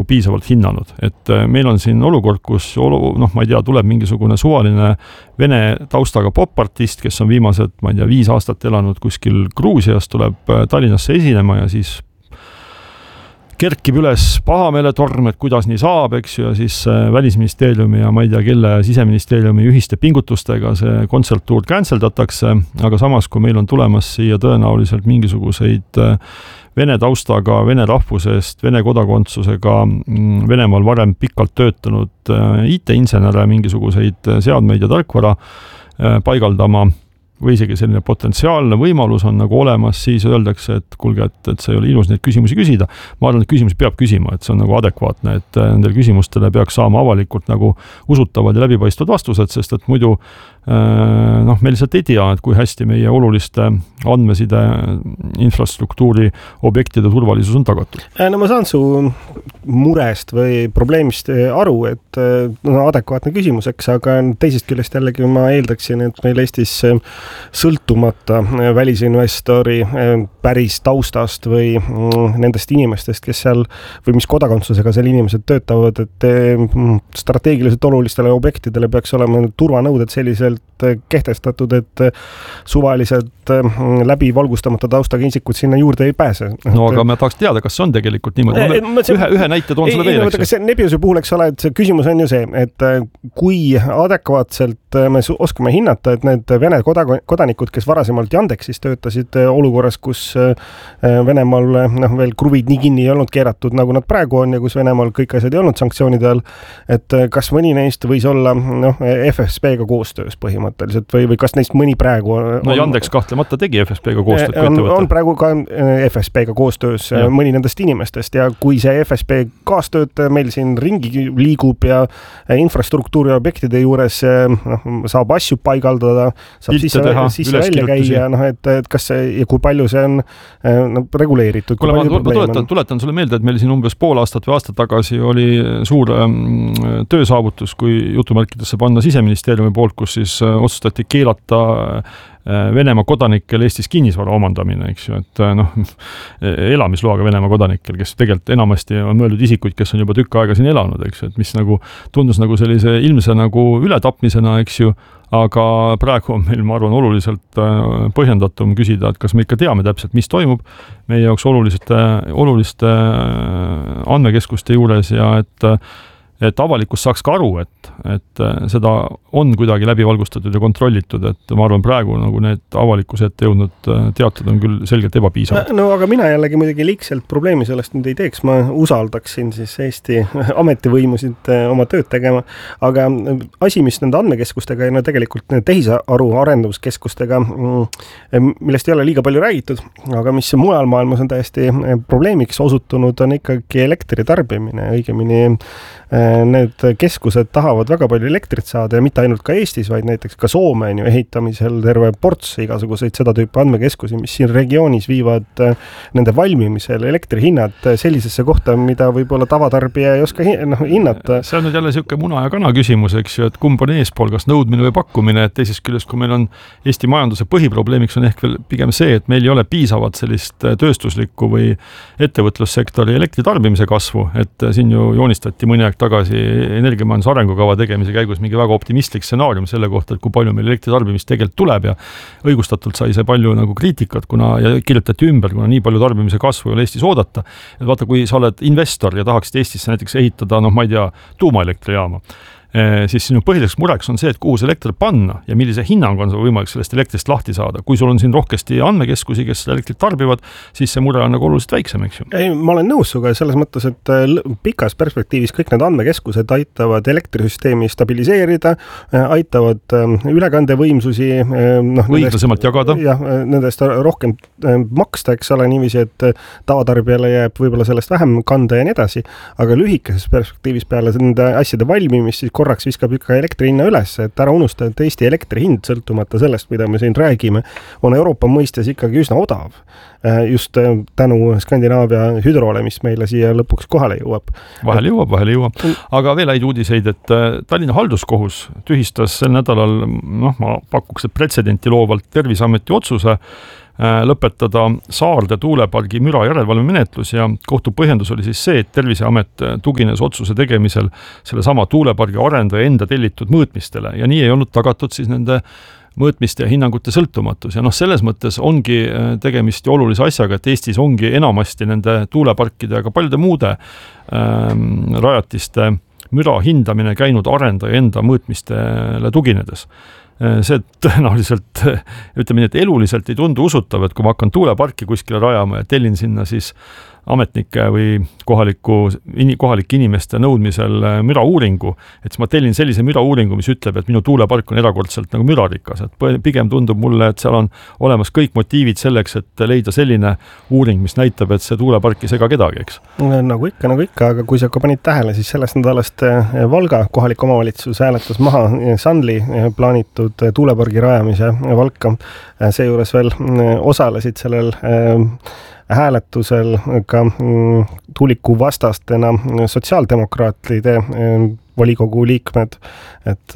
piisavalt hinnanud. Et meil on siin olukord, kus ma ei tea, tuleb mingisugune suvaline vene taustaga popartist, kes on viimased, 5 aastat elanud kuskil Gruusias, tuleb Tallinnasse esinema ja siis kerkib üles pahameeletorm, et kuidas nii saab, eks ju, ja siis Välisministeeriumi ja ma ei tea kelle Siseministeeriumi ühiste pingutustega see kontserttuur canceldatakse, aga samas, kui meil on tulemas siia tõenäoliselt mingisuguseid vene taustaga, vene rahvusest, vene kodakondsusega Venemaal varem pikalt töötanud IT-insenere mingisuguseid seadmeid ja tarkvara paigaldama, või isegi selline potentsiaalne võimalus on nagu olemas, siis öeldakse, et kuulge, et see ei ole ilus neid küsimusi küsida. Ma arvan, et küsimusi peab küsima, et see on nagu adekvaatne, et nendel küsimustele peaks saama avalikult nagu usutavad ja läbipaistvad vastused, sest et muidu me lihtsalt ei tea, et kui hästi meie oluliste andmeside infrastruktuuri objektide turvalisus on tagatud. No ma saan su murest või probleemist aru, et adekvaatne küsimuseks, aga teisest küljest jällegi ma eeldaksin, et meil Eestis sõltumata välisinvestori päris taustast või nendest inimestest, kes seal või mis kodakondsusega seal inimesed töötavad, et strateegiliselt olulistele objektidele peaks olema turvanõuded selliselt kehtestatud, et suvaliselt läbi valgustamata taustaga isikud sinna juurde ei pääse. No aga ma tahaks teada, kas see on tegelikult niimoodi. Ühe näite toon sulle veel. Nebiuse puhul, eks ole, et see küsimus on ju see, et kui adekvaatselt me oskame hinnata, et need Vene kodanikud, kes varasemalt Yandexis töötasid olukorras, kus Venemaal veel kruvid nii kinni ei olnud keeratud, nagu nad praegu on ja kus Venemaal kõik asjad ei olnud sanktsioonide all, et kas mõni neist võis olla FSB-ga koostöös põhimõtteliselt või kas neist mõni praegu No Yandex kahtlemata tegi FSB-ga koostööd. On praegu ka FSB-ga koostöös mõni nendest inimestest ja kui see FSB kaastöötaja meil siin ringi liigub ja infrastruktuuri objektide juures saab asju paigaldada, saab sisse välja käia, et kas see ja kui palju see on reguleeritud. Ma tuletan sulle meelde, et meil siin umbes pool aastat või aasta tagasi oli suur töösaavutus, kui jutumärkidesse panna Siseministeeriumi poolt, kus siis otsustati keelata Venemaa kodanikel Eestis kinnisvara omandamine, eks ju, et elamisloaga Venemaa kodanikel, kes tegelikult enamasti on mõeldud isikuid, kes on juba tükk aega siin elanud, eks ju, et mis nagu tundus nagu sellise ilmse nagu ületapmisena, eks ju, aga praegu on meil, ma arvan, oluliselt põhjendatum küsida, et kas me ikka teame täpselt, mis toimub meie jaoks oluliste andmekeskuste juures ja et avalikkus saaks ka aru, et seda on kuidagi läbi valgustatud ja kontrollitud, et ma arvan praegu nagu need avalikkuse ette jõudnud teatud on küll selgelt ebapiisavad. No aga mina jällegi muidugi liigselt probleemi sellest nüüd ei teeks, ma usaldaksin siis Eesti ametivõimusid oma tööd tegema, aga asi, mis nende andmekeskustega ja tegelikult tehisaru arenduskeskustega, millest ei ole liiga palju räägitud, aga mis mujal maailmas on täiesti probleemiks osutunud, on ikkagi elektritarbimine, õigemini need keskused tahavad väga palju elektrit saada ja mitte ainult ka Eestis, vaid näiteks ka Soome on ju ehitamisel terve ports igasuguseid seda tüüpi andmekeskusi, mis siin regioonis viivad nende valmimisel elektrihinnad sellisesse kohta, mida võib-olla tavatarbija ei oska hinnata. See on nüüd jälle siuke muna ja kana küsimus, eks ju, et kumb on eespool, kas nõudmine või pakkumine, et teisest küljest, kui meil on Eesti majanduse põhiprobleemiks on ehk veel pigem see, et meil ei ole piisavat sellist tööstuslikku või ettevõtlussektori elektritarbimise kasvu, et siin ju joonistati mõni aeg tagasi energiamajanduse arengukava tegemise käigus mingi väga optimistlik stsenaarium selle kohta, et kui palju meil elektritarbimist tegelikult tuleb ja õigustatult sai see palju nagu kriitikat, ja kirjutati ümber, kuna nii palju tarbimise kasvu ei ole Eestis oodata. Et vaata, kui sa oled investor ja tahaksid Eestisse näiteks ehitada, ma ei tea, tuumaelektrijaama, siis sinu põhiliseks mureks on see, et kuhu see elekter panna ja millise hinnang on võimalik sellest elektrist lahti saada. Kui sul on siin rohkesti andmekeskusi, kes seda elektrit tarbivad, siis see mure on nagu oluliselt väiksem, eks ju. Ei, ma olen nõus suga selles mõttes, et pikas perspektiivis kõik need andmekeskused aitavad elektrisüsteemi stabiliseerida, aitavad ülekandevõimsusi õiglasemalt jagada. Ja nendest rohkem maksta, eks ole, niiviisi, et tavatarbijale jääb võib-olla sellest vähem kanda ja nii edasi, aga lühikeses perspektiivis peale nende asjade valmimist siis korraks viskab ikka elektri hinna üles, et ära unusta, et Eesti elektri hind sõltumata sellest, mida me siin räägime, on Euroopa mõistes ikkagi üsna odav. Just tänu Skandinaavia hüdrole, mis meile siia lõpuks kohale jõuab. Vahel jõuab. Aga veel häid uudiseid, et Tallinna halduskohus tühistas sel nädalal, ma pakuks, et pretsedenti loovalt Terviseameti otsuse lõpetada Saarde tuulepargi müra järelevalvemenetlus ja kohtu põhjendus oli siis see, et Terviseamet tugines otsuse tegemisel selle sama tuulepargi arendaja enda tellitud mõõtmistele ja nii ei olnud tagatud siis nende mõõtmiste ja hinnangute sõltumatus ja selles mõttes ongi tegemist olulise asjaga, et Eestis ongi enamasti nende tuuleparkide ja ka paljude muude rajatiste müra hindamine käinud arendaja enda mõõtmistele tuginedes. See tõenäoliselt, ütleme nii, et eluliselt ei tundu usutav, et kui ma hakkan tuuleparki kuskile rajama ja tellin sinna siis ametnike või kohalike inimeste nõudmisel mürauuringu, et siis ma tellin sellise mürauuringu, mis ütleb, et minu tuulepark on erakordselt nagu mürarikas, et pigem tundub mulle, et seal on olemas kõik motiivid selleks, et leida selline uuring, mis näitab, et see tuulepark ei sega kedagi, eks? Nagu ikka, aga kui sa ka panid tähele, siis sellest nädalast Valga kohalik omavalitsus hääletas maha Sunly plaanitud tuulepargi rajamise Valka. Seejuures veel osalesid sellel hääletusel ka tuuliku vastastena sotsiaaldemokraatide volikogu liikmed, et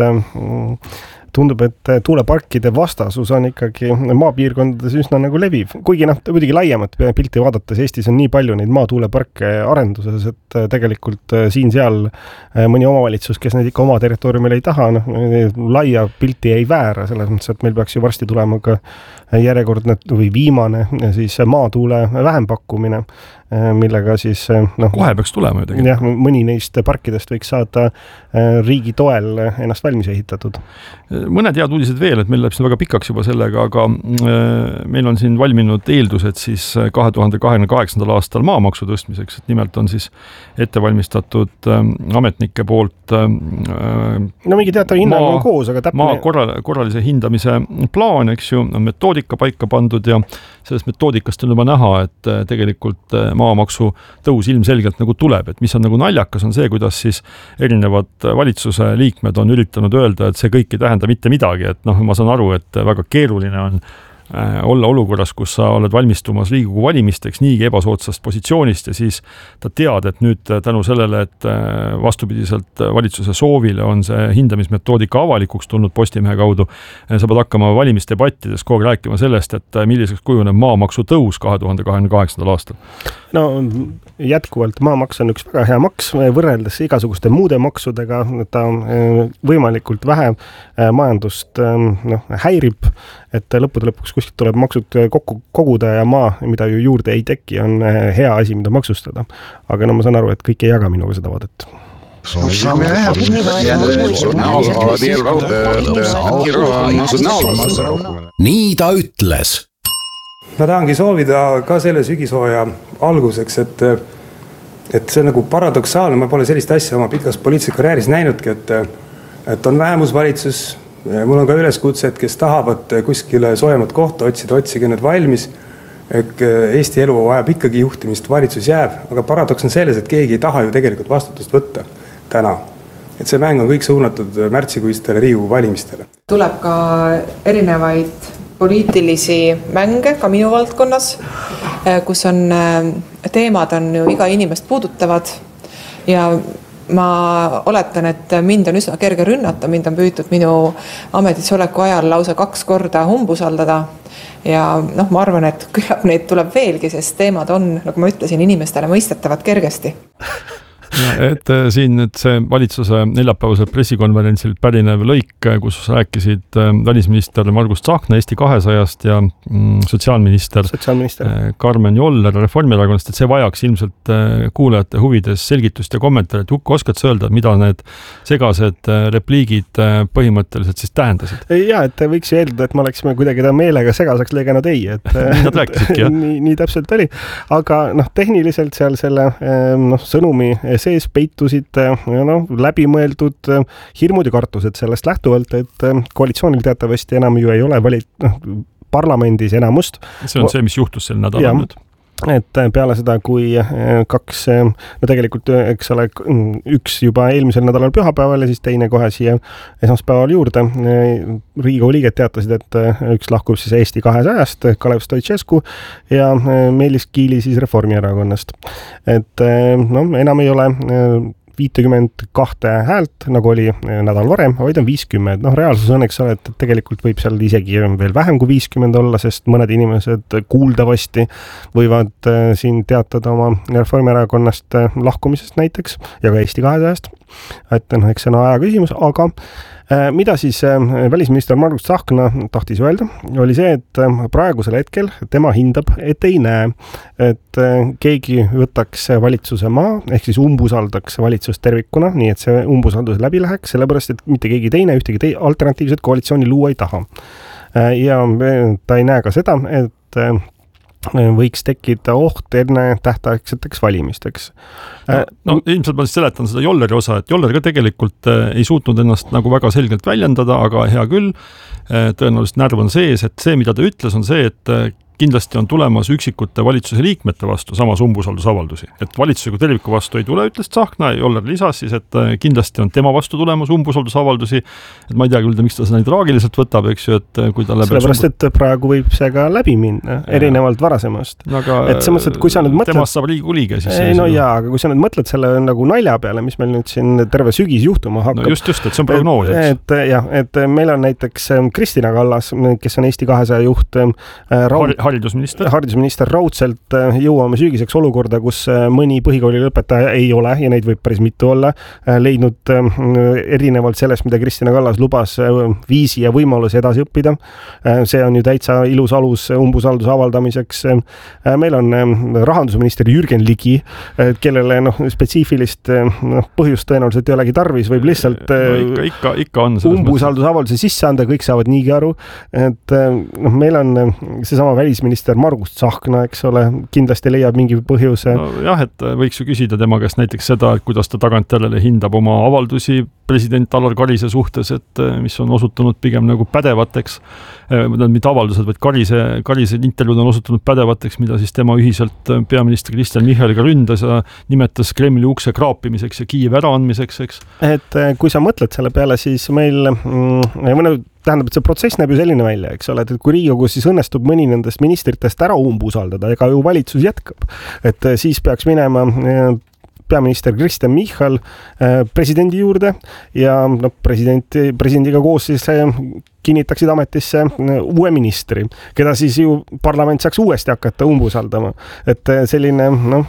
tundub, et tuuleparkide vastasus on ikkagi maapiirkondades üsna nagu leviv. Kuigi muidugi laiemat pilti vaadates Eestis on nii palju neid maatuuleparke arenduses, et tegelikult siin-seal mõni omavalitsus, kes neid ikka oma territooriumil ei taha, laia pilti ei väära, selles mõttes, et meil peaks ju varsti tulema ka järjekordne või viimane siis maatuule vähempakkumine, millega siis kohe peaks tulema ju tegelikult. Jah, mõni neist parkidest võiks saada riigi toel ennast valmis ehitatud. Mõned head uudised veel, et meil läheb siin väga pikaks juba sellega, aga meil on siin valminud eeldused siis 2028. aastal maamaksu tõstmiseks, et nimelt on siis ettevalmistatud ametnike poolt mingi teatav hinnang on koos, aga täpne korralise hindamise plaan, eks ju, on metoodika paika pandud ja sellest metoodikast on juba näha, et tegelikult maamaksu tõus ilmselgelt nagu tuleb, et mis on nagu naljakas, on see, kuidas siis erinevad valitsuse liikmed on üritanud öelda, et see kõik ei tähenda mitte midagi, et ma saan aru, et väga keeruline on olla olukorras, kus sa oled valmistumas Riigikogu valimisteks niigi ebasoodsast positsioonist ja siis ta tead, et nüüd tänu sellele, et vastupidiselt valitsuse soovile on see hindamismetoodika avalikuks tulnud Postimehe kaudu, sa pead hakkama valimisdebattides kogu aeg rääkima sellest, et milliseks kujuneb maamaksu tõus 2028. aastal. Jätkuvalt maamaks on üks väga hea maks, võrreldes igasuguste muude maksudega, ta võimalikult vähe majandust häirib, et lõppude lõpuks kuskilt tuleb maksud kokku koguda ja maa, mida ju juurde ei teki, on hea asi, mida maksustada. Aga ma saan aru, et kõik ei jaga minuga seda vaadet. Nii ta ütles. Ma tahangi soovida ka selle sügisooja alguseks, et see on nagu paradoksaalne, ma pole sellist asja oma pikas poliitilises karjääris näinudki, et on vähemusvalitsus, mul on ka üleskutsed, kes tahavad kuskile soojemat kohta otsige need valmis, Eesti elu vajab ikkagi juhtimist, valitsus jääb, aga paradoks on selles, et keegi ei taha ju tegelikult vastutust võtta täna. Et see mäng on kõik suunatud märtsikuistele Riigikogu valimistele. Tuleb ka erinevaid poliitilisi mänge ka minu valdkonnas, kus on teemad on ju iga inimest puudutavad ja ma oletan, et mind on üsna kerge rünnata, mind on püütud minu ametitsoleku ajal lausa 2 korda umbusaldada ja ma arvan, et küllap neid tuleb veelgi, sest teemad on, nagu ma ütlesin, inimestele mõistetavad kergesti. Et siin nüüd see valitsuse neljapäevasel pressikonverentsil pärinev lõik, kus rääkisid välisminister Margus Tsahkna Eesti 200-st ja sotsiaalminister Karmen Joller Reformierakonnast, et see vajaks ilmselt kuulajate huvides selgitust ja kommentaari. Jukka, oskad sa öelda, mida need segased repliigid põhimõtteliselt siis tähendasid? Ja, et võiks ju eeldada, et me oleksime kuidagi ta meelega segaseks lõiganud ei, et nad rääkisidki, jah. nii täpselt oli, aga tehniliselt seal selle sõnumi sees peitusid läbimõeldud hirmud ja kartused sellest lähtuvalt, et koalitsioonil teatavasti enam ju ei ole parlamendis enamust. See on see, mis juhtus sel nädalal nüüd. Et peale seda, kui 2, tegelikult eks ole, üks juba eelmisel nädalal pühapäeval ja siis teine kohe siia esmaspäeval juurde, Riigikogu liiget teatasid, et üks lahkub siis Eesti 200-st, Kalev Stoicescu ja Meelis Kiili siis Reformierakonnast. Et enam ei ole 52 häält, nagu oli nädal varem, vaid on 50. Reaalsus on, eks ole, et tegelikult võib seal isegi veel vähem kui 50 olla, sest mõned inimesed kuuldavasti võivad siin teatada oma Reformierakonnast lahkumisest näiteks ja ka Eesti 200-st. Et eks see on aja küsimus, aga mida siis välisminister Margus Tsahkna tahtis öelda, oli see, et praegusel hetkel tema hindab, et ei näe, et keegi võtaks valitsuse maa, ehk siis umbusaldaks valitsust tervikuna, nii et see umbusaldus läbi läheks, sellepärast, et mitte keegi teine ühtegi alternatiivset koalitsiooni luua ei taha. Ja ta ei näe ka seda, et võiks tekkida oht enne tähtaegseteks valimisteks. No ilmselt ma siis seletan seda Jolleri osa, et Joller ka tegelikult ei suutnud ennast nagu väga selgelt väljendada, aga hea küll, tõenäoliselt närv on sees, et see, mida ta ütles, on see, et kindlasti on tulemas üksikute valitsuse liikmete vastu samas umbusaldusavaldusi. Et valitsuse kui terviku vastu ei tule, ütles Tsahkna, Joller lisas siis, et kindlasti on tema vastu tulemas umbusaldusavaldusi. Et ma ei tea küll, miks ta seda nii traagiliselt võtab, eks ju, et kui ta sellepärast, et praegu võib see ka läbi minna, erinevalt varasemast. Et see mõtled, kui sa nüüd mõtled... Temast saab Riigikogu liige siis. Aga kui sa nüüd mõtled selle nagu nalja peale, mis meil nüüd siin terve sügis juhtuma hakkab. No just, et see on prognoos. Et meil on näiteks Kristina Kallas, kes on Eesti 200 juht, haridusminister raudselt jõuame sügiseks olukorda, kus mõni põhikooli lõpetaja ei ole, ja neid võib päris mitu olla, leidnud erinevalt sellest, mida Kristina Kallas lubas viisi ja võimaluse edasi õppida. See on ju täitsa ilus alus umbusalduse avaldamiseks. Meil on rahandusminister Jürgen Ligi, kellele spetsiifilist põhjust tõenäoliselt ei olegi tarvis, võib lihtsalt ikka on umbusalduse avalduse sisse anda, kõik saavad niigi aru, et meil on seesama välisminister Margus Tsahkna, eks ole, kindlasti leiab mingi põhjuse. No jah, et võiks ju küsida tema käest näiteks seda, et kuidas ta tagantjärele hindab oma avaldusi president Alar Karise suhtes, et mis on osutunud pigem nagu pädevateks, mitte avaldused, vaid Karise intervjuud on osutunud pädevateks, mida siis tema ühiselt peaminister Kristen Michaliga ründas ja nimetas Kremli ukse kraapimiseks ja Kiievi äraandmiseks, eks. Et kui sa mõtled selle peale, siis meil tähendab, et see protsess näeb ju selline välja, eks ole, et kui Riigikogus siis õnnestub mõni nendest ministritest ära umbusaldada, ega ju valitsus jätkab, et siis peaks minema peaminister Kristen Michal presidendi juurde ja presidendiga koos siis kinnitaksid ametisse uue ministri, keda siis ju parlament saaks uuesti hakata umbusaldama. Et selline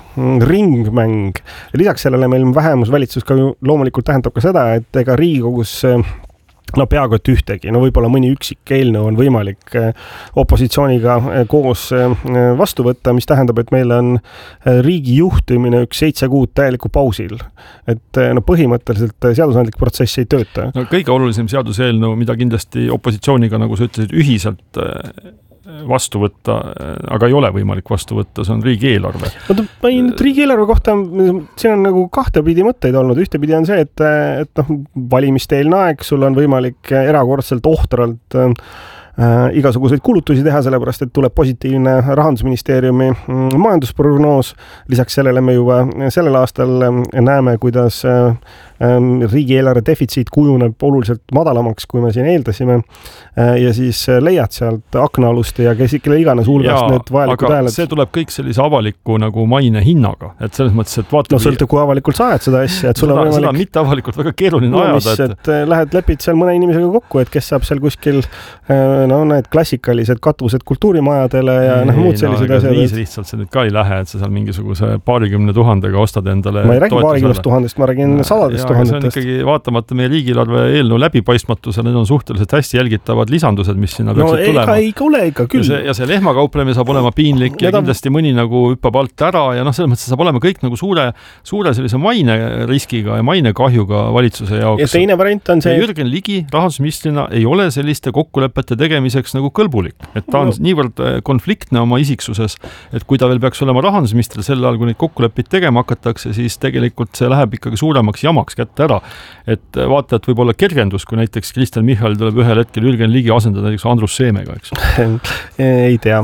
ringmäng. Lisaks sellele meil vähemusvalitsus ka ju loomulikult tähendab ka seda, et ega Riigikogus peaaegu et ühtegi, võib-olla mõni üksik eelnõu on võimalik opositsiooniga koos vastu võtta, mis tähendab, et meil on riigi juhtimine 7 kuud täieliku pausil. Et põhimõtteliselt seadusandlik protsess ei tööta. Kõige olulisem seaduseelnõu, mida kindlasti opositsiooniga, nagu sa ütlesid, ühiselt vastu võtta, aga ei ole võimalik vastu võtta, see on riigieelarve. Riigieelarve kohta siin on nagu kahtepidi mõtteid olnud. Ühtepidi on see, et valimiste-eelne aeg, sul on võimalik erakordselt ohtralt igasuguseid kulutusi teha, sellepärast, et tuleb positiivne Rahandusministeeriumi majandusprognoos. Lisaks sellele me juba sellel aastal näeme, kuidas riigieelarve defitsiit kujuneb oluliselt madalamaks, kui me siin eeldasime, ja siis leiad sealt aknaalust ja kelle iganes hulgast need vajalikud hääled. See tuleb kõik sellise avaliku nagu maine hinnaga, et selles mõttes, et vaata... sõltub, kui avalikult sa ajad seda asja, et sul on võimalik... Seda on mitte avalikult väga keeruline ajada. Et lähed lepid seal mõne inimesega kokku, et kes saab seal kuskil need klassikalised katused kultuurimajadele ja muud sellised asjad. Nii lihtsalt see nüüd ka ei lähe, et sa seal mingisuguse 20 000 ostad endale... Ma ei räägi 20 000, ma räägin 100 000. See on ikkagi vaatamata meie riigieelarve eelnõu läbipaistmatuse, need on suhteliselt hästi jälgitavad lisandused, mis sinna peaksid tulema. Ega ole ikka küll. Ja see lehmakauplemine saab olema piinlik ja kindlasti mõni nagu hüppab alt ära ja selles mõttes saab olema kõik nagu suure sellise maine riskiga ja maine kahjuga valitsuse jaoks. Ja teine variant on see... Jürgen Ligi rahandusministrina ei ole selliste kokkulepete tegemiseks nagu kõlbulik. Et ta on niivõrd konfliktne oma isiksuses, et kui ta veel peaks olema rahandusminister sel ajal, kui neid kokkuleppeid tegema hakatakse, siis tegelikult see läheb ikkagi suuremaks jamaks kätte ära. Et vaata, et võib olla kergendus, kui näiteks Kristen Michal tuleb ühel hetkel Jürgen Ligi asendada näiteks Andrus Seemega, eks? Ei tea,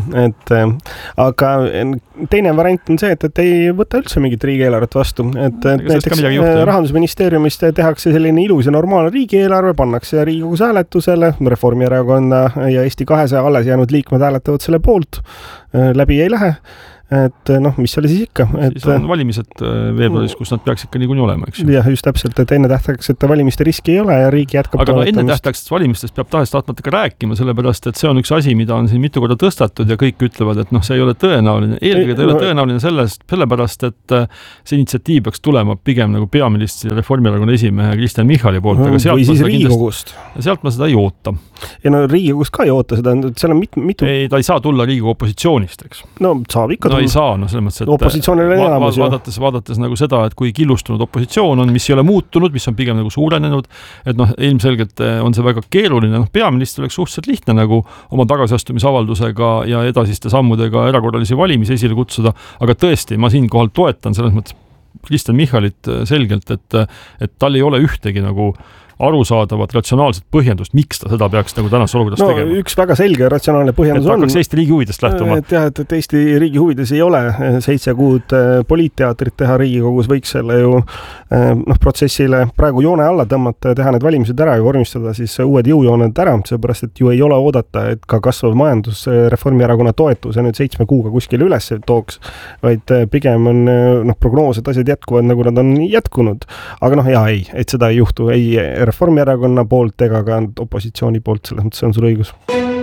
aga teine variant on see, et ei võta üldse mingit riigieelarvet vastu. Et näiteks Rahandusministeeriumist tehakse selline ilus ja normaalne riigieelarve, pannakse Riigikogus hääletusele, Reformierakonna ja Eesti 200 alles jäänud liikmed hääletavad selle poolt, läbi ei lähe. et noh, mis oli siis ikka. Siis on valimised veebruaris, kus nad peaks ikka niikuinii olema, eks ju. Jah, just täpselt, et enne tähtaegsete valimiste riski ei ole ja riigi jätkab aga no enne tähtaegsest valimistest peab tahes-tahtmata ka rääkima, sellepärast, et see on üks asi, mida on siin mitu korda tõstatud ja kõik ütlevad, et noh, see ei ole tõenäoline. Eelkõige ta ei ole tõenäoline sellepärast, et see initsiatiiv peaks tulema pigem nagu peaministri Reformierakonna esimehe Kristen Michali poolt. Aga või siis Riigikogust. Sealt ma seda ei oota. Ja no Riigikogust ka ei oota seda, seal on mitu... Ei, ta ei saa tulla Riigikogu opositsioonist, eks. No saab ikka tulla. No ei saa, no selles mõttes, et opositsioonil on enamus vaadates nagu seda, et kui killustunud opositsioon on, mis ei ole muutunud, mis on pigem nagu suurenenud, et noh, ilmselgelt on see väga keeruline. Noh, peaminister oleks suhteliselt lihtne nagu oma tagasiastumisavaldusega ja edasiste sammudega erakorralisi valimisi esile kutsuda, aga tõesti, ma siinkohal toetan selles mõttes Kristen Michalit selgelt, et tal ei ole ühtegi nagu arusaadavat ratsionaalset põhjendust, miks ta seda peaks nagu tänases olukorras tegema. Üks väga selge ratsionaalne põhjendus on. Et hakkaks Eesti riigi huvidest lähtuma. Et Eesti riigi huvides ei ole 7 kuud poliitteatrit teha Riigikogus, võiks selle ju protsessile praegu joone alla tõmmata ja teha need valimised ära ja vormistada siis uued jõujooned ära, seepärast, et ju ei ole oodata, et ka kasvav majandus Reformierakonna toetuse nüüd 7 kuuga kuskil üles tooks, vaid pigem on prognoos, et asjad jätkuvad nagu nad on jätkunud. Aga ei, et seda ei juhtu, ei Reformierakonna poolt ega ka opositsiooni poolt, selles mõttes on sul õigus.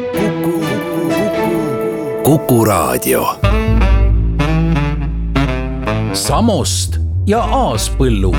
Kuku Raadio. Samost ja Aaspõllu.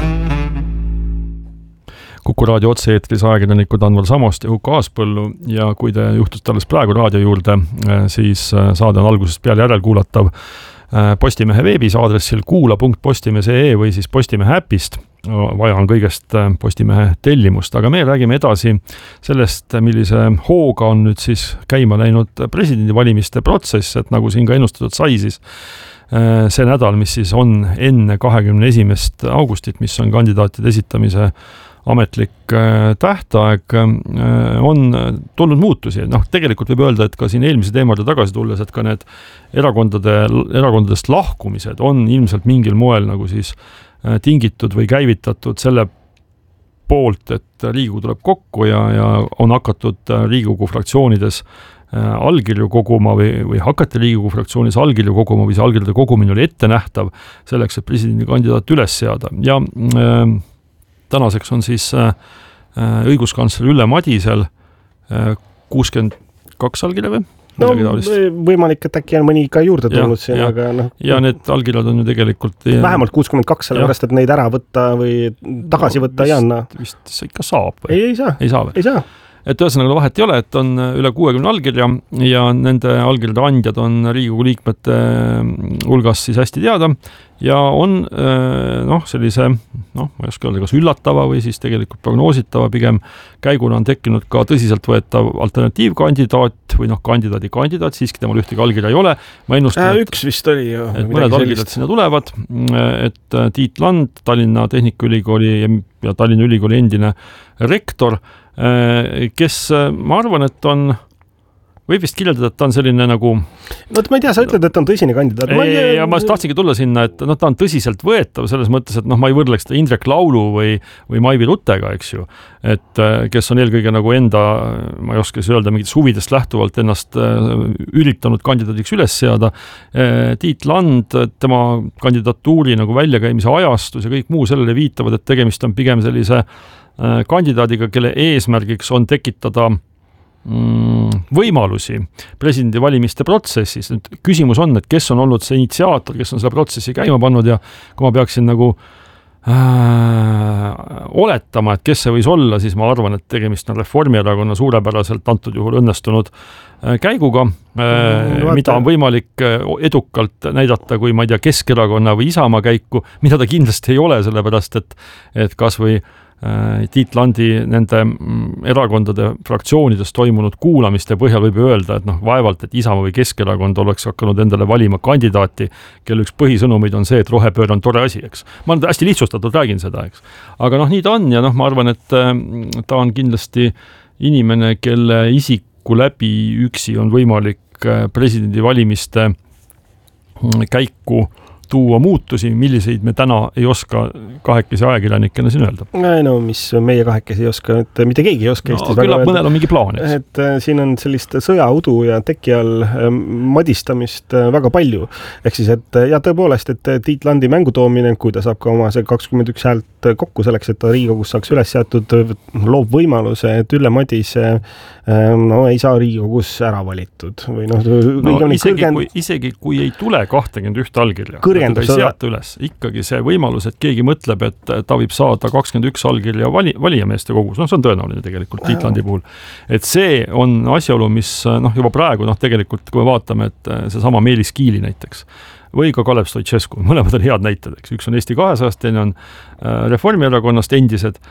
Kuku Raadio otse-eetris ajakirjanikud Anvar Samost ja Huko Aaspõllu ja kui te juhtusite alles praegu raadio juurde, siis saade on algusest peale järelkuulatav Postimehe veebis aadressil kuula.postimehe.ee või siis Postimehe äpist. Vaja on kõigest Postimehe tellimust, aga me räägime edasi sellest, millise hooga on nüüd siis käima läinud presidendivalimiste protsess, et nagu siin ka ennustatud sai, siis see nädal, mis siis on enne 21. augustit, mis on kandidaatide esitamise ametlik tähtaeg, on tulnud muutusi. Tegelikult võib öelda, et ka siin eelmise teemade tagasi tulles, et ka need erakondadest lahkumised on ilmselt mingil moel nagu siis tingitud või käivitatud selle poolt, et Riigikogu tuleb kokku ja on hakatud Riigikogu fraktsioonides allkirju koguma või hakati Riigikogu fraktsioonis allkirju koguma või see allkirjade kogumine oli ette nähtav selleks, et presidendi kandidaat üles seada. Ja tänaseks on siis õiguskantsler Ülle Madisel 62 allkirja või? Võimalik, et äkki on mõni ka juurde tulnud siin, aga ja need allkirjad on ju tegelikult vähemalt 62, sellepärast, et neid ära võtta või tagasi võtta ei anna. Vist ikka saab või? Ei saa. Ei saa. Et ühesõnaga vahet ei ole, et on üle 60 allkirja ja nende allkirjade andjad on Riigikogu liikmete hulgas siis hästi teada ja on sellise, ma ei oska öelda, kas üllatava või siis tegelikult prognoositava pigem käiguna on tekkinud ka tõsiseltvõetav alternatiivkandidaat või kandidaat, siiski temal ühtegi allkirja ei ole. Ma ennustan, üks vist oli ju. Et mõned allkirjad sinna tulevad, et Tiit Land, Tallinna Tehnikaülikooli ja Tallinna Ülikooli endine rektor, kes ma arvan, et võib vist kirjeldada, et ta on selline nagu... ma ei tea, sa ütled, et ta on tõsine kandidaat. Ja ma tahtsingi tulla sinna, et ta on tõsiselt võetav selles mõttes, et ma ei võrdleks ta Indrek Laulu või Maivi Ruttega, eks ju, et kes on eelkõige nagu enda, ma ei oska öelda, mingitest huvidest lähtuvalt ennast üritanud kandidaadiks üles seada. Tiit Land, tema kandidatuuri nagu väljakäimise ajastus ja kõik muu sellele viitavad, et tegemist on pigem sellise kandidaadiga, kelle eesmärgiks on tekitada võimalusi presidendivalimiste protsessis. Nüüd küsimus on, et kes on olnud see initsiaator, kes on selle protsessi käima pannud ja kui ma peaksin nagu oletama, et kes see võis olla, siis ma arvan, et tegemist on Reformierakonna suurepäraselt antud juhul õnnestunud käiguga, mida on võimalik edukalt näidata kui, ma ei tea, Keskerakonna või Isamaa käiku, mida ta kindlasti ei ole, sellepärast et kas või Tiit Landi nende erakondade fraktsioonides toimunud kuulamiste põhjal võib öelda, et vaevalt, et Isamaa või Keskerakond oleks hakanud endale valima kandidaati, kelle üks põhisõnumeid on see, et rohepööre on tore asi, eks. Ma hästi lihtsustatult räägin seda, eks. Aga nii ta on ja ma arvan, et ta on kindlasti inimene, kelle isiku läbi üksi on võimalik presidendivalimiste käiku tuua muutusi, milliseid me täna ei oska kahekesi ajakirjanikena siin öelda. No mis meie kahekesi ei oska, et mitte keegi ei oska Eestis küllap mõnel on mingi plaan, eks. Et siin on sellist sõjaudu ja teki all madistamist väga palju. Ehk siis, et ja tõepoolest, et Tiit Landi mängu toomine, kui ta saab ka oma see 21 häält kokku selleks, et ta Riigikogus saaks üles seatud, loob võimaluse, et Ülle Madise ei saa Riigikogus ära valitud. Või isegi kui ei tule 21 allkirja, ta ei seata üles. Ikkagi see võimalus, et keegi mõtleb, et ta võib saada 21 allkirja valijameeste kogus, see on tõenäoline tegelikult Tiit Landi puhul. Et see on asjaolu, mis juba praegu tegelikult, kui me vaatame, et see sama Meelis Kiili näiteks või ka Kalev Stoicescu, mõlemad on head näited, eks. Üks on Eesti 200, teine on Reformierakonnast endised,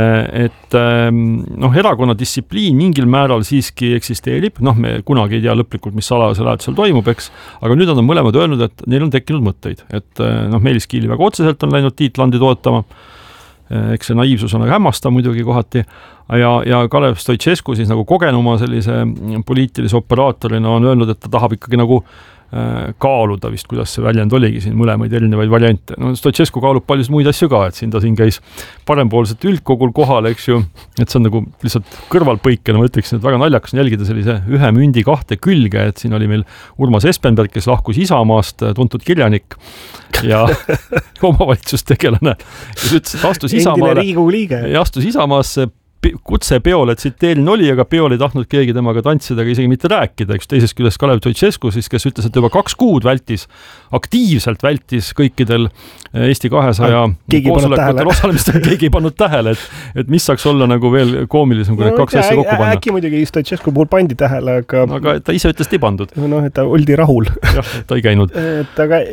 et erakonna distsipliin mingil määral siiski eksisteerib, me kunagi ei tea lõplikult, mis salajasel hääletusel toimub, eks, aga nüüd on mõlemad öelnud, et neil on tekkinud mõtteid, et Meelis Kiili väga otseselt on läinud Tiit Landi toetama, eks see naiivsus on hämmastav muidugi kohati, ja Kalev Stoicescu siis nagu kogenuma sellise poliitilise operaatorina on öelnud, et ta tahab ikkagi nagu kaaluda vist, kuidas see väljend oligi siin mõlemaid erinevaid variante. Stoicescu kaalub paljus muid asju ka, et siin ta käis parempoolset üldkogul kohal, eks ju, et see on nagu lihtsalt kõrvalpõikena, ma ütleksin, et väga naljakas on jälgida sellise ühe mündi kahte külge, et siin oli meil Urmas Espenberg, kes lahkus Isamaast, tuntud kirjanik ja omavalitsustegelane, kes ütles, et astus Isamaale ja astus Isamaasse kutsepeole, tsiteerin oli, aga peol ei tahtnud keegi temaga tantsida, aga isegi mitte rääkida. Üks teisest küljest Kalev Stoicescu, kes ütles, et juba 2 kuud aktiivselt vältis kõikidel Eesti 200 koosolekutel osalemist, keegi ei pannud tähele, et mis saaks olla nagu veel koomilisem, kui need 2 asja kokku panna. Äkki muidugi Stoicescu puhul pandi tähele, aga ta ise ütles, et ei pandud. Et ta oldi rahul. Jah, ta ei käinud. Aga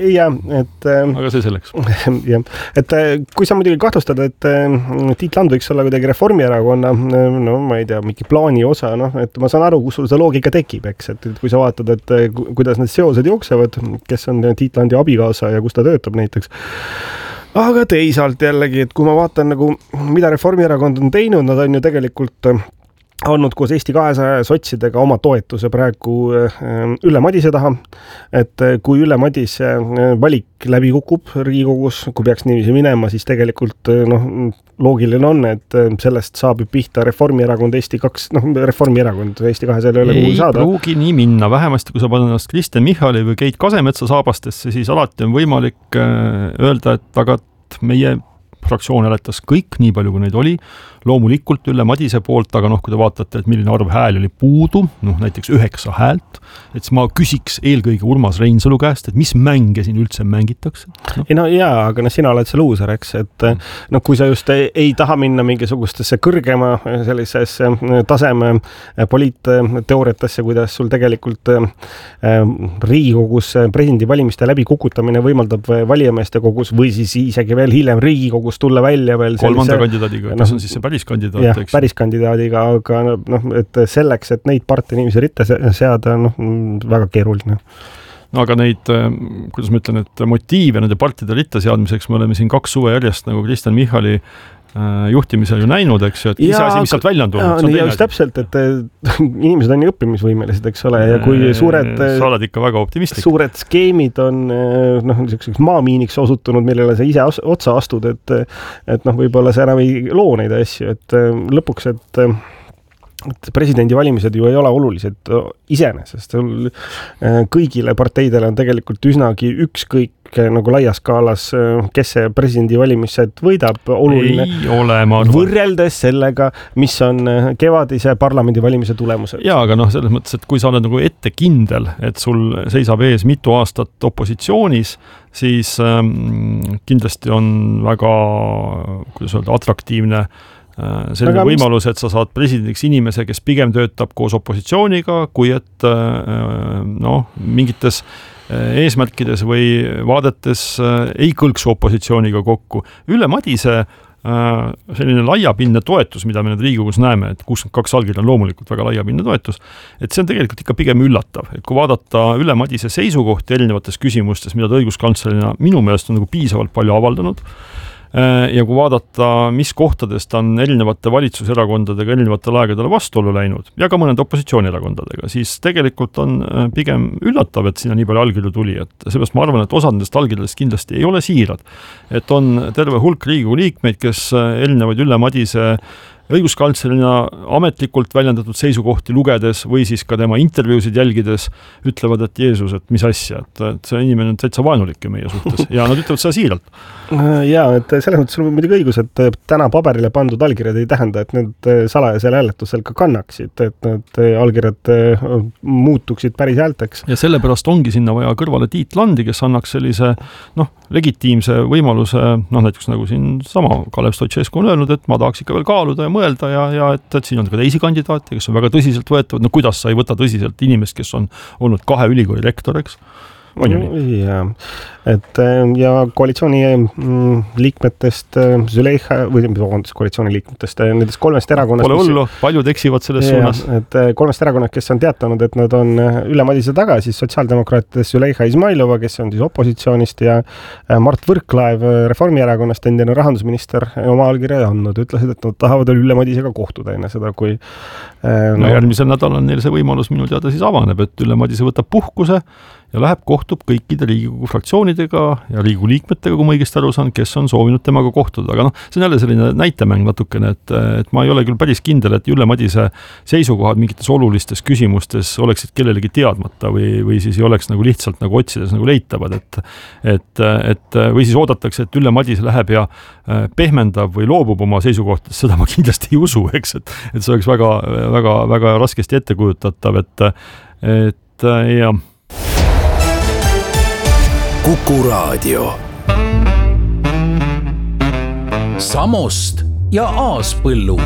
see selleks. Et kui sa muidugi kahtlustad, et Tiit Land võiks olla kuidagi Reformierakonna ma ei tea, mingi plaani osa, et ma saan aru, kus sul see loogika tekib, eks, et kui sa vaatad, et kuidas need seosed jooksevad, kes on Tiit Landi abikaasa ja kus ta töötab näiteks. Aga teisalt jällegi, et kui ma vaatan nagu, mida Reformierakond on teinud, nad on ju tegelikult andnud koos Eesti 200 sotsidega oma toetuse praegu Ülle Madise taha, et kui Ülle Madise valik läbi kukub Riigikogus, kui peaks niiviisi minema, siis tegelikult loogiline on, et sellest saab ju pihta Reformierakond Eesti 200 ei ole kuhu saada. Ei pruugi nii minna, vähemasti kui sa paned ennast Kristen Michali või Keit Kasemetsa saabastesse, siis alati on võimalik öelda, et aga meie fraktsioon hääletas kõik, nii palju kui neid oli, loomulikult Ülle Madise poolt, aga kui te vaatate, et milline arv hääli oli puudu, näiteks 9 häält, et siis ma küsiks eelkõige Urmas Reinsalu käest, et mis mänge siin üldse mängitakse? Aga sina oled see luuser, eks, et kui sa just ei taha minna mingisugustesse kõrgema sellisesse taseme poliitteooriatesse, kuidas sul tegelikult Riigikogus presidendivalimiste läbikukutamine võimaldab valijameeste kogus või siis isegi veel hiljem Riigikogus tulla välja veel kolmanda kandidaadiga, kes on siis see päris kandidaat, jah, päris kandidaadiga, aga et selleks, et neid parte inimesi ritta seada, väga keeruline. Aga neid, kuidas ma ütlen, et motiive nende partide ritta seadmiseks me oleme siin 2 suve järjest nagu Kristen Michali juhtimisel ju näinud, eks ju, et ise asi, mis sealt välja on tulnud. Ja just täpselt, et inimesed on ju õppimisvõimelised, eks ole, ja kui sa oled ikka väga optimistlik. Suured skeemid on niisuguseks maamiiniks osutunud, millele sa ise otsa astud, et võib-olla sa enam ei loo neid asju, et lõpuks, et presidendivalimised ju ei ole olulised iseenesest. Kõigile parteidele on tegelikult üsnagi ükskõik nagu laias skaalas, kes see presidendivalimised võidab, oluline ei ole, võrreldes sellega, mis on kevadise parlamendivalimise tulemused. Jaa, aga selles mõttes, et kui sa oled nagu ette kindel, et sul seisab ees mitu aastat opositsioonis, siis kindlasti on väga, kuidas öelda, atraktiivne selline võimalus, et sa saad presidendiks inimese, kes pigem töötab koos opositsiooniga, kui et mingites eesmärkides või vaadetes ei kõlksu opositsiooniga kokku. Ülle Madise selline laiapindne toetus, mida me nüüd Riigikogus näeme, et 62 allkirja on loomulikult väga laiapindne toetus, et see on tegelikult ikka pigem üllatav. Et kui vaadata Ülle Madise seisukohti erinevates küsimustes, mida ta õiguskantslerina minu meelest on nagu piisavalt palju avaldanud, ja kui vaadata, mis kohtades ta on erinevate valitsuserakondadega erinevatel aegadel vastuollu läinud ja ka mõned opositsioonierakondadega, siis tegelikult on pigem üllatav, et sinna nii palju allkirju tuli, et seepärast ma arvan, et osad nendest allkirjadest kindlasti ei ole siirad. Et on terve hulk Riigikogu liikmeid, kes erinevaid Ülle Madise õiguskantslerina ametlikult väljendatud seisukohti lugedes või siis ka tema intervjuusid jälgides ütlevad, et Jeesus, et mis asja, et see inimene on täitsa vaenulik ju meie suhtes ja nad ütlevad seda siiralt. Jaa, et selles mõttes on muidugi õigus, et täna paberile pandud allkirjad ei tähenda, et need salajasel hääletusel ka kannaksid, et need allkirjad muutuksid päris häälteks. Ja sellepärast ongi sinna vaja kõrvale Tiit Landi, kes annaks sellise legitiimse võimaluse, näiteks nagu siin sama Kalev Stoicescu on öelnud, et ma tahaks ikka veel kaaluda ja mõelda ja et siin on ka teisi kandidaate, kes on väga tõsiselt võetavad. Kuidas sa ei võta tõsiselt inimest, kes on olnud 2 ülikooli rektor, eks? Ja, et ja koalitsiooni liikmetest Züleyxa, või koalitsiooni liikmetest nendest 3 erakonnast. Pole hullu, paljud eksivad selles suunas. Et 3 erakonnast, kes on teatanud, et nad on Ülle Madise taga, siis sotsiaaldemokraatidest Züleyxa Izmailova, kes on siis opositsioonist ja Mart Võrklaev Reformierakonnast, endine rahandusminister oma allkirja andnud, ütlesid, et nad tahavad Ülle Madisega kohtuda enne seda, kui järgmisel nädalal neil see võimalus minu teada siis avaneb, et Ülle Madise võtab puhkuse ja läheb kohtub kõikide Riigikogu fraktsioonidega ja Riigikogu liikmetega, kui ma õigesti aru saan, kes on soovinud temaga kohtuda. Aga see on jälle selline näitemäng natukene, et ma ei ole küll päris kindel, et Ülle Madise seisukohad mingites olulistes küsimustes oleksid kellelegi teadmata või siis ei oleks nagu lihtsalt nagu otsides nagu leitavad, et või siis oodatakse, et Ülle Madise läheb ja pehmendab või loobub oma seisukohtadest, seda ma kindlasti ei usu, eks, et see oleks väga, väga, väga raskesti ette kujutatav, et jah. Kuku Raadio. Samost ja Aaspõllu.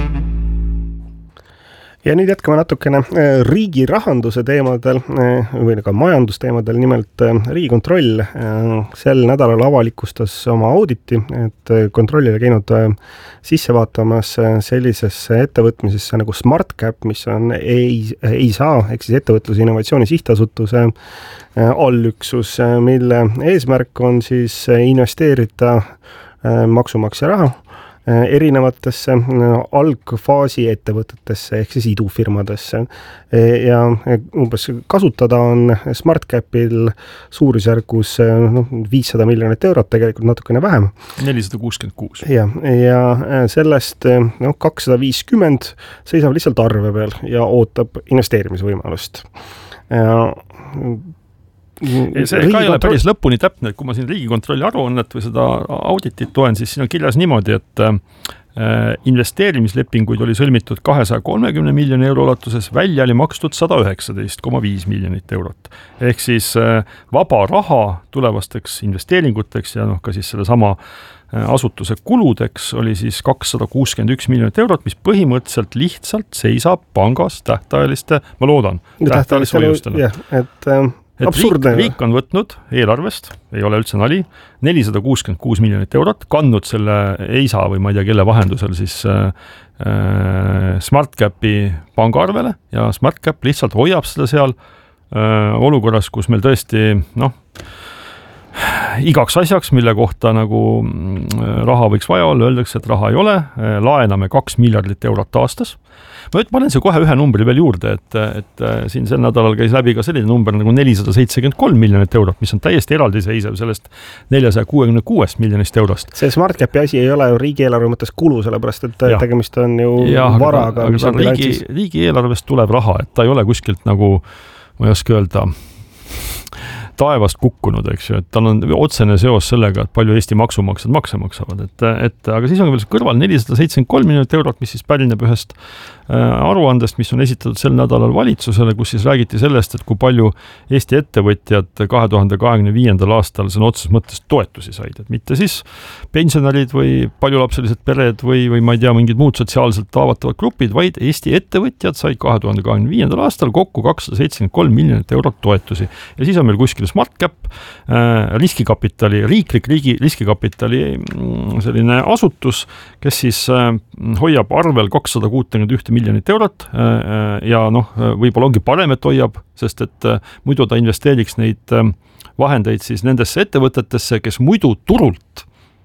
Ja nüüd jätkame natukene riigi rahanduse teemadel või ka majandusteemadel, nimelt Riigikontroll sel nädalal avalikustas oma auditi, et kontrollile käinud sisse vaatamas sellisesse ettevõtmisesse nagu SmartCap, mis on EISA ehk siis Ettevõtluse Innovatsiooni Sihtasutuse allüksus, mille eesmärk on siis investeerida maksumaksja raha erinevatesse algfaasi ettevõtetesse ehk siis idufirmadesse ja umbes kasutada on SmartCapil suurusjärgus 500 miljonit eurot, tegelikult natukene vähem. 466. Ja sellest 250 seisab lihtsalt arve peal ja ootab investeerimisvõimalust. See ka ei ole päris lõpuni täpne, et kui ma siin Riigikontrolli aruannet või seda auditit toen, siis siin on kirjas niimoodi, et investeerimislepinguid oli sõlmitud 230 miljoni euro ulatuses, välja oli makstud 119,5 miljonit eurot. Ehk siis vaba raha tulevasteks investeeringuteks ja ka siis selle sama asutuse kuludeks oli siis 261 miljonit eurot, mis põhimõtteliselt lihtsalt seisab pangas tähtajaliste, ma loodan, tähtajaliste hoiustena. Riik on võtnud eelarvest, ei ole üldse nali, 466 miljonit eurot, kandnud selle EISA või ma ei tea, kelle vahendusel siis SmartCapi pangaarvele ja SmartCap lihtsalt hoiab seda seal olukorras, kus meil tõesti igaks asjaks, mille kohta nagu raha võiks vaja olla, öeldakse, et raha ei ole, laename 2 miljardit eurot aastas. Ma panen see kohe ühe numbri veel juurde, et siin sel nädalal käis läbi ka selline number nagu 473 miljonit eurot, mis on täiesti eraldiseisev sellest 466 miljonist eurost. See SmartCapi asi ei ole ju riigieelarve mõttes kulu, sellepärast et tegemist on ju varaga. Aga riigieelarvest tuleb raha, et ta ei ole kuskilt nagu, ma ei oska öelda, taevast kukkunud, eks ju, et tal on otsene seos sellega, et palju Eesti maksumaksjad makse maksavad, aga siis on veel kõrval 473 miljonit eurot, mis siis pärineb ühest aruandest, mis on esitatud sel nädalal valitsusele, kus siis räägiti sellest, et kui palju Eesti ettevõtjad 2025. aastal sõna otseses mõttes toetusi said, et mitte siis pensionärid või paljulapselised pered või ma ei tea, mingid muud sotsiaalselt taavatavad grupid, vaid Eesti ettevõtjad said 2025. aastal kokku 273 miljonit eurot toetusi. Ja siis on meil kuskil SmartCap, riskikapitali, riiklik riskikapitali selline asutus, kes siis hoiab arvel 261 miljonit eurot ja võib-olla ongi parem, et hoiab, sest et muidu ta investeeriks neid vahendeid siis nendesse ettevõtetesse, kes muidu turult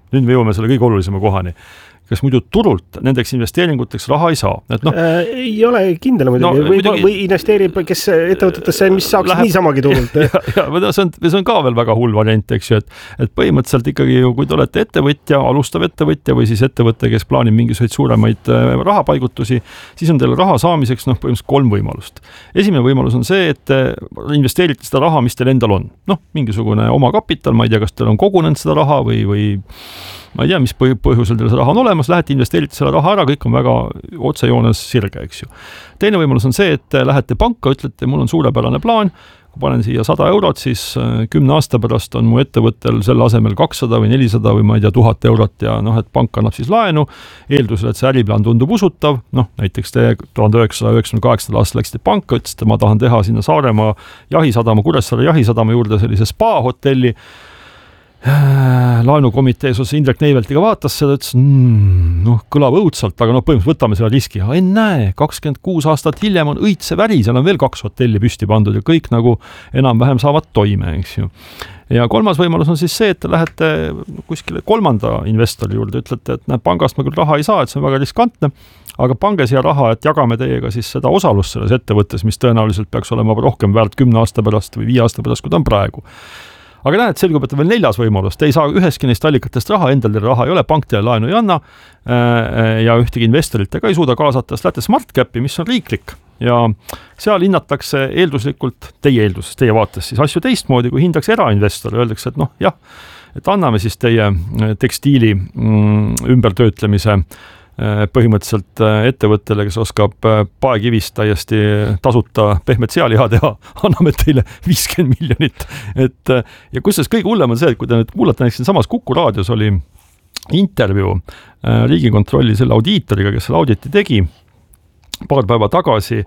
nüüd me jõuame selle kõige olulisema kohani. Kas muidu turult nendeks investeeringuteks raha ei saa? Et ei ole kindel muidugi. Või investeerib kes ettevõtetesse, mis saaks niisamagi turult. See on ka veel väga hull variant, eks ju, et põhimõtteliselt ikkagi ju, kui te olete ettevõtja, alustav ettevõtja või siis ettevõte, kes plaanib mingisuguseid suuremaid rahapaigutusi, siis on teil raha saamiseks põhimõtteliselt 3 võimalust. Esimene võimalus on see, et investeerite seda raha, mis teil endal on. Mingisugune oma kapital, ma ei tea, kas teil on kogunenud seda raha või ma ei tea, mis põhjusel teil see raha on olemas, lähete investeerite selle raha ära, kõik on väga otsejoones sirge, eks ju. Teine võimalus on see, et lähete panka, ütlete, mul on suurepärane plaan, kui panen siia 100 eurot, siis 10 aasta pärast on mu ettevõttel selle asemel 200 või 400 või ma ei tea, 1000 eurot ja et pank annab siis laenu, eeldusel, et see äriplaan tundub usutav, näiteks te 1998. aastal läksite panka, ütlesite, ma tahan teha sinna Saaremaa jahisadama, Kuressaare jahisadama juurde sellise spa-hotelli, laenukomitees osa Indrek Neiveltiga vaatas seda, ütles, kõlab õudsalt, aga põhimõtteliselt võtame selle riski. Näe, 26 aastat hiljem on õitse väri, seal on veel 2 hotelli püsti pandud ja kõik nagu enam-vähem saavad toime, eks ju. Ja 3. võimalus on siis see, et te lähete kuskile 3. investori juurde, ütlete, et pangast ma küll raha ei saa, et see on väga riskantne, aga pange siia raha, et jagame teiega siis seda osalust selles ettevõttes, mis tõenäoliselt peaks olema rohkem väärt 10 aasta pärast või 5 aasta pärast, kui ta on praegu. Aga näed, selgub, et veel 4. võimalus. Te ei saa üheski neist allikatest raha, endal teil raha ei ole, pank teile laenu ei anna ja ühtegi investorit te ka ei suuda kaasata. Lähete SmartCapi, mis on riiklik ja seal hinnatakse eelduslikult teie eelduses, teie vaates siis asju teistmoodi, kui hindaks erainvestor. Öeldakse, et et anname siis teie tekstiili ümbertöötlemise põhimõtteliselt ettevõttele, kes oskab paekivist täiesti tasuta pehmet sealiha teha, anname teile 50 miljonit. Ja kusjuures kõige hullem on see, et kui te nüüd kuulate, näiteks samas Kuku raadios oli intervjuu Riigikontrolli selle audiitoriga, kes selle auditi tegi paar päeva tagasi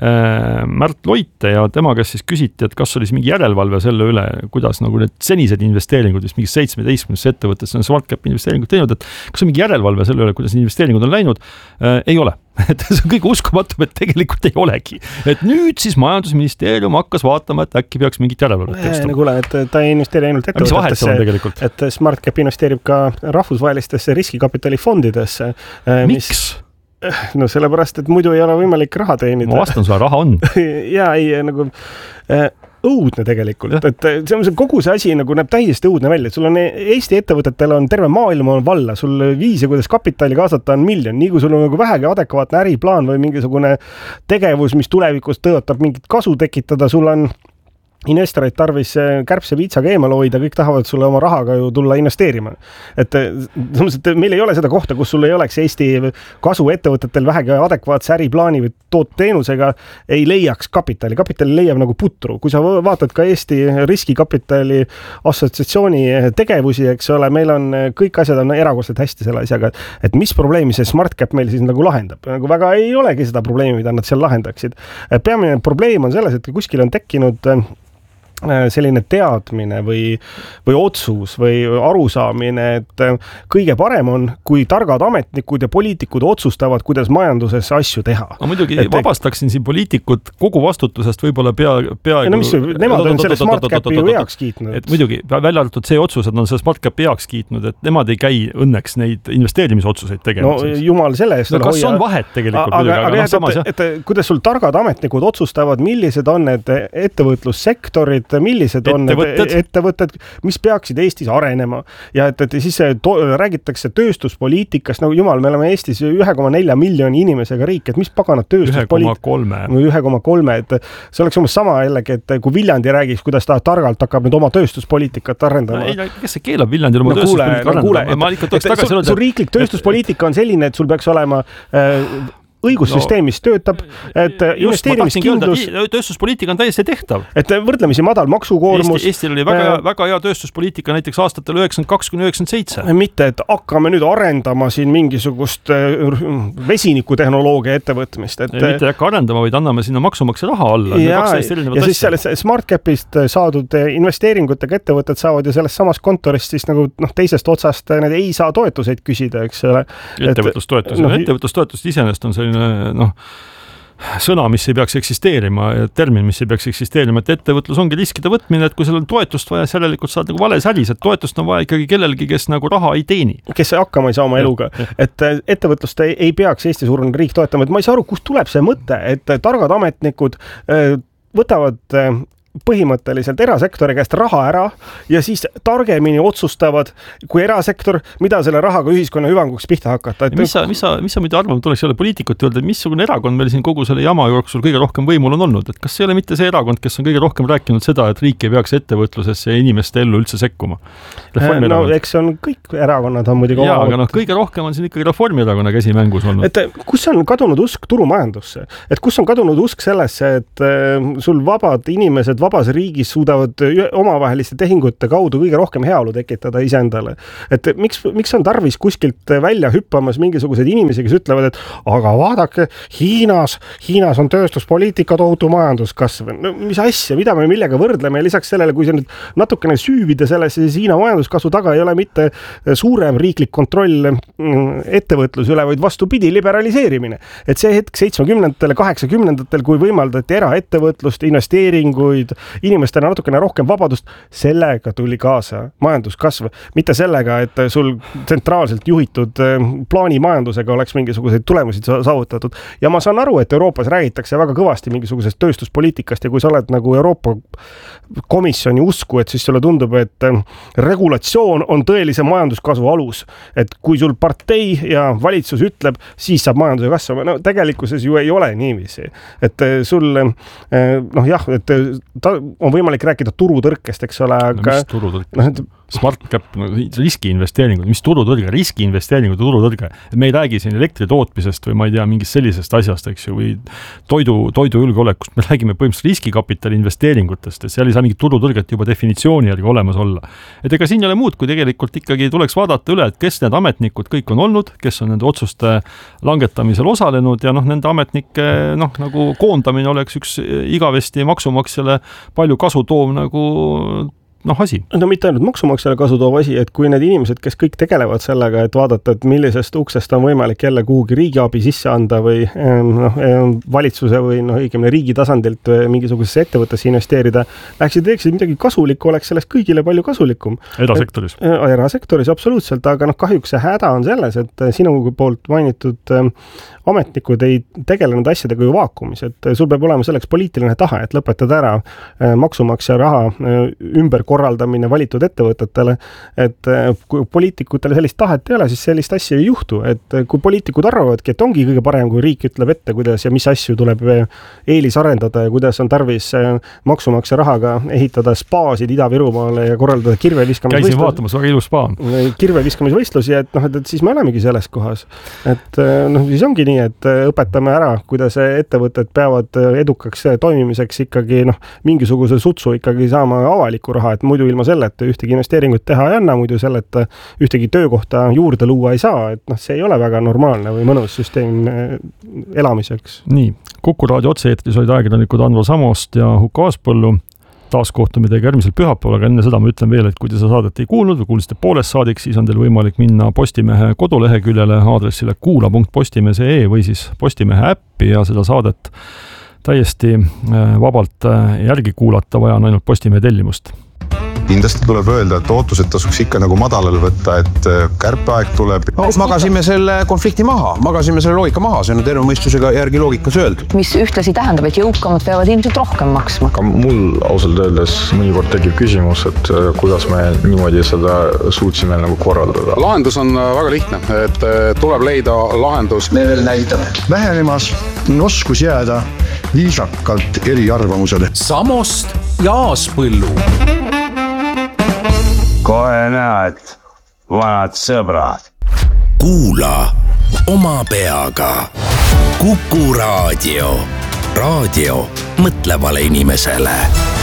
Märt Loite ja tema käest siis küsiti, et kas oli mingi järelevalve selle üle, kuidas nagu need senised investeeringud, mis mingi 17 ettevõttes on SmartCap investeeringud teinud, et kas on mingi järelevalve selle üle, kuidas investeeringud on läinud, ei ole. Et see on kõige uskumatum, et tegelikult ei olegi. Et nüüd siis majandusministeerium hakkas vaatama, et äkki peaks mingit järelevalvet teostama. Kuule, et ta ei investeeri ainult ettevõtetesse, et SmartCap investeerib ka rahvusvahelistesse riskikapitalifondidesse. Miks? No sellepärast, et muidu ei ole võimalik raha teenida. Ma vastan sulle, raha on. Ja ei, nagu õudne tegelikult, et kogu see asi nagu näeb täiesti õudne välja, et sul on Eesti ettevõtetel on terve maailm on valla, sul viisi, kuidas kapitali kaasata on miljon, nii kui sul on nagu vähegi adekvaatne äriplaan või mingisugune tegevus, mis tulevikus tõotab mingit kasu tekitada, sul on investoreid tarvis kärbse viitsaga eemal hoida, kõik tahavad sulle oma rahaga ju tulla investeerima. Et meil ei ole seda kohta, kus sul ei oleks Eesti kasu ettevõtetel vähegi adekvaatse äriplaani või tootteenusega ei leiaks kapitali. Kapitali leiab nagu putru. Kui sa vaatad ka Eesti riskikapitali assotsiatsiooni tegevusi, eks ole, meil on kõik asjad on erakordselt hästi selle asjaga, et mis probleemi see SmartCap meil siis nagu lahendab. Nagu väga ei olegi seda probleemi, mida nad seal lahendaksid. Peamine probleem on selles, et kuskil on tekkinud selline teadmine või otsus või arusaamine, et kõige parem on, kui targad ametnikud ja poliitikud otsustavad, kuidas majanduses asju teha. Ma muidugi vabastaksin siin poliitikud kogu vastutusest võib-olla peaaegu... Nemad on selle SmartCapi ju heaks kiitnud. Et muidugi, välja arvatud see otsus, et on selle SmartCapi heaks kiitnud, et nemad ei käi õnneks neid investeerimisotsuseid tegema. No jumal selle eest. No kas on vahet tegelikult? Aga et kuidas sul targad ametnikud otsustavad, millised on need ettevõtlussektorid, millised on ettevõtted, mis peaksid Eestis arenema ja et siis räägitakse tööstuspoliitikast, nagu jumal, me oleme Eestis 1,4 miljoni inimesega riik, et mis paganad tööstuspoliitika 1,3, et see oleks umbes sama jällegi, et kui Viljandi räägiks, kuidas ta targalt hakkab nüüd oma tööstuspoliitikat arendama. Ei, kes see keelab Viljandil oma tööstuspoliitikat arendama? Sul riiklik tööstuspoliitika on selline, et sul peaks olema õigussüsteemis töötab, et investeerimiskindlus... Tööstuspoliitika on täiesti tehtav. Et võrdlemisi madal maksukoormus... Eestil oli väga hea tööstuspoliitika näiteks aastatel 92-97. Mitte, et hakkame nüüd arendama siin mingisugust vesinikutehnoloogia ettevõtmist. Mitte hakka arendama, vaid anname sinna maksumaksja raha alla. Ja siis selles SmartCapist saadud investeeringutega ettevõtted saavad ju selles samas kontorist siis nagu teisest otsast need ei saa toetuseid küsida, eks ole. Ettevõtlustoetus iseenesest on selline sõna, mis ei peaks eksisteerima, termin, mis ei peaks eksisteerima, et ettevõtlus ongi riskide võtmine, et kui seal on toetust vaja, järelikult saad nagu vales äris, et toetust on vaja ikkagi kellelgi, kes nagu raha ei teeni. Kes hakkama ei saa oma eluga. Et ettevõtlust ei peaks Eesti suurune riik toetama, et ma ei saa aru, kust tuleb see mõte, et targad ametnikud võtavad põhimõtteliselt erasektori käest raha ära ja siis targemini otsustavad kui erasektor, mida selle rahaga ühiskonna hüvanguks pihta hakata. Mis sa muidu arvama tuleks jälle poliitikut öelda, et missugune erakond meil siin kogu selle jama jooksul kõige rohkem võimul on olnud, et kas see ei ole mitte see erakond, kes on kõige rohkem rääkinud seda, et riik ei peaks ettevõtlusesse ja inimeste ellu üldse sekkuma? No eks on kõik erakonnad on muidugi jaa, aga kõige rohkem on siin ikkagi Reformierakonna käsi mängus olnud. Et kus on kadunud usk turumajandusse? Et kus on kadunud usk sellesse, et sul vabad inimesed vabas riigis suudavad omavaheliste tehingute kaudu kõige rohkem heaolu tekitada iseendale. Et miks on tarvis kuskilt välja hüppamas mingisugused inimesi, kes ütlevad, et aga vaadake, Hiinas on tööstuspoliitika tohutu majanduskasv. No, mis asja, mida me millega võrdleme ja lisaks sellele, kui see nüüd natukene süüvida sellesse, siis Hiina majanduskasvu taga ei ole mitte suurem riiklik kontroll ettevõtluse üle, vaid vastupidi liberaliseerimine. Et see hetk 70-ndatel, 80-ndatel, kui võimaldati eraettevõtlust, investeeringuid, inimestele natukene rohkem vabadust, sellega tuli kaasa majanduskasv. Mitte sellega, et sul tsentraalselt juhitud plaanimajandusega oleks mingisuguseid tulemusi saavutatud. Ja ma saan aru, et Euroopas räägitakse väga kõvasti mingisugusest tööstuspoliitikast ja kui sa oled nagu Euroopa komisjoni usku, et siis sulle tundub, et regulatsioon on tõelise majanduskasvu alus. Et kui sul partei ja valitsus ütleb, siis saab majanduse kasvama. No tegelikkuses ju ei ole niiviisi. Et sul, et on võimalik rääkida turutõrkest, eks ole, aga... Mis turutõrkest? Smart cap, riskiinvesteeringud, mis turutõrge, riskiinvesteeringud ja turutõrge. Me ei räägi siin elektri tootmisest või ma ei tea, mingist sellisest asjast, eks ju, või toidu julgeolekust. Me räägime põhimõtteliselt riskikapitali investeeringutest, et seal ei saa mingit turutõrget juba definitsiooni järgi olemas olla. Et ega siin ei ole muud, kui tegelikult ikkagi tuleks vaadata üle, et kes need ametnikud kõik on olnud, kes on nende otsuste langetamisel osalenud ja nende ametnike nagu koondamine oleks üks igavesti maksumaksjale palju kasu toov nagu asi. No mitte ainult maksumaksjale kasu toov asi, et kui need inimesed, kes kõik tegelevad sellega, et vaadata, et millisest uksest on võimalik jälle kuhugi riigiabi sisse anda või valitsuse või õigemini riigi tasandilt mingisugusesse ettevõttesse investeerida, teeksid midagi kasulikku, oleks sellest kõigile palju kasulikum. Erasektoris? Erasektoris, absoluutselt, aga kahjuks see häda on selles, et sinu poolt mainitud ametnikud ei tegelenud asjadega ju vaakumis, et sul peab olema selleks poliitiline tahe, et lõpetada ära maksumaksja raha ümberkorraldamine valitud ettevõtetele, et kui poliitikutele sellist tahet ei ole, siis sellist asja ei juhtu, et kui poliitikud arvavadki, et ongi kõige parem, kui riik ütleb ette, kuidas ja mis asju tuleb eelis arendada ja kuidas on tarvis maksumaksja rahaga ehitada spaasid Ida-Virumaale ja korraldada kirveviskamisvõistlusi. Käisin vaatamas, väga ilus spaa. Kirveviskamisvõistlusi, et siis me olemegi selles kohas. Et siis ongi nii, et õpetame ära, kuidas ettevõtted peavad edukaks toimimiseks ikkagi mingisuguse sutsu ikkagi saama avaliku raha, et muidu ilma selleta ühtegi investeeringut teha ei anna, muidu selleta ühtegi töökohta juurde luua ei saa, et see ei ole väga normaalne või mõnus süsteem elamiseks. Nii, Kuku raadio otse-eetris olid ajakirjanikud Andro Samost ja Huko Aaspõllu. Taas kohtume teiega järgmisel pühapäeval, aga enne seda ma ütlen veel, et kui te seda saadet ei kuulnud või kuulsite poolest saadik, siis on teil võimalik minna Postimehe koduleheküljele aadressile kuula.postimehe.ee või siis Postimehe äppi ja seda saadet täiesti vabalt järgi kuulata, vaja on ainult Postimehe tellimust. Kindlasti tuleb öelda, et ootused tasuks ikka nagu madalale võtta, et kärpeaeg tuleb. Magasime selle konflikti maha, magasime selle loogika maha, see on terve mõistusega järgi loogikas öeldud. Mis ühtlasi tähendab, et jõukamad peavad ilmselt rohkem maksma. Ka mul ausalt öeldes mõnikord tekib küsimus, et kuidas me niimoodi seda suutsime nagu korraldada. Lahendus on väga lihtne, et tuleb leida lahendus. Me veel näitab vähenemas oskus jääda viisakalt eri arvamusele. Samost ja Aaspõllu. Kohe näed, vanad sõbrad. Kuula oma peaga. Kuku raadio. Raadio mõtlevale inimesele.